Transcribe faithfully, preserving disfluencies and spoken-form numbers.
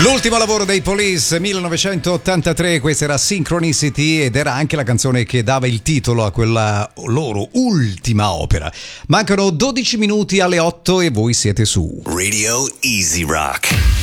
L'ultimo lavoro dei Police, millenovecentottantatré, questa era Synchronicity ed era anche la canzone che dava il titolo a quella loro ultima opera. Mancano dodici minuti alle otto e voi siete su Radio Easy Rock.